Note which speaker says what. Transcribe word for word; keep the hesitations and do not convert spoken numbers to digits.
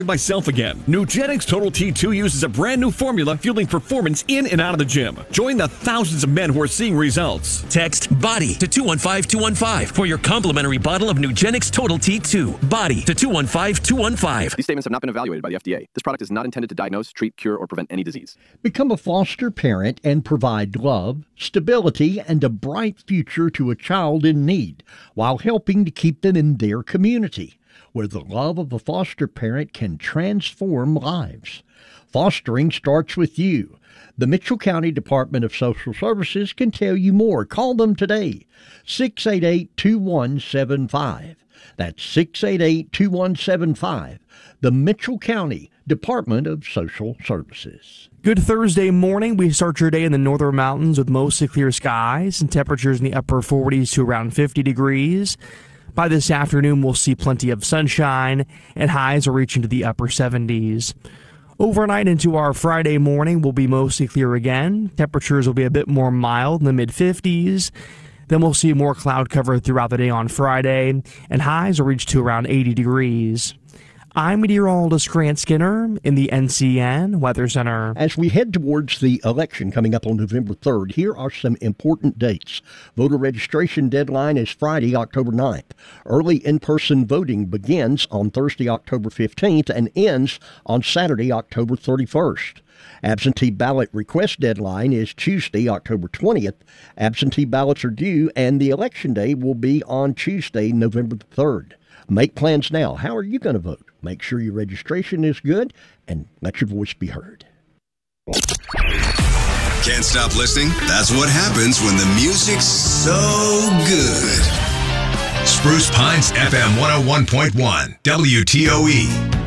Speaker 1: Myself again. Nugenix Total T two uses a brand new formula fueling performance in and out of the gym. Join the thousands of men who are seeing results.
Speaker 2: Text BODY to two one five two one five for your complimentary bottle of Nugenix Total T two. BODY to two one five two one five.
Speaker 3: These statements have not been evaluated by the F D A. This product is not intended to diagnose, treat, cure, or prevent any disease.
Speaker 4: Become a foster parent and provide love, stability, and a bright future to a child in need while helping to keep them in their community, where the love of a foster parent can transform lives. Fostering starts with you. The Mitchell County Department of Social Services can tell you more. Call them today, six eight eight, two one seven five. That's six eight eight, two one seven five. The Mitchell County Department of Social Services.
Speaker 5: Good Thursday morning. We start your day in the northern mountains with mostly clear skies and temperatures in the upper forties to around fifty degrees. By this afternoon, we'll see plenty of sunshine, and highs are reaching to the upper seventies. Overnight into our Friday morning, will be mostly clear again. Temperatures will be a bit more mild in the mid-fifties. Then we'll see more cloud cover throughout the day on Friday, and highs will reach to around eighty degrees. I'm meteorologist Grant Skinner in the N C N Weather Center.
Speaker 4: As we head towards the election coming up on November third, here are some important dates. Voter registration deadline is Friday, October ninth. Early in-person voting begins on Thursday, October fifteenth, and ends on Saturday, October thirty-first. Absentee ballot request deadline is Tuesday, October twentieth. Absentee ballots are due, and the election day will be on Tuesday, November the third. Make plans now. How are you going to vote? Make sure your registration is good and let your voice be heard.
Speaker 6: Can't stop listening? That's what happens when the music's so good. Spruce Pines F M one oh one point one, W T O E.